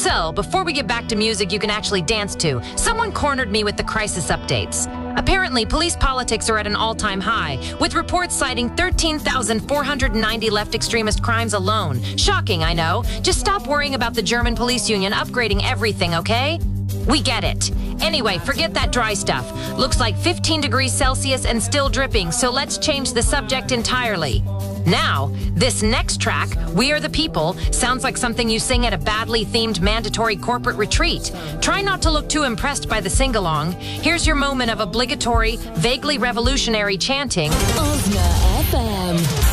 So, before we get back to music you can actually dance to, someone cornered me with the crisis updates. Apparently, police politics are at an all-time high, with reports citing 13,490 left extremist crimes alone. Shocking, I know. Just stop worrying about the German police union upgrading everything, okay? We get it. Anyway, forget that dry stuff. Looks like 15 degrees Celsius and still dripping, so let's change the subject entirely. Now, this next track, We Are the People, sounds like something you sing at a badly themed mandatory corporate retreat. Try not to look too impressed by the sing-along. Here's your moment of obligatory, vaguely revolutionary chanting. Ozna FM.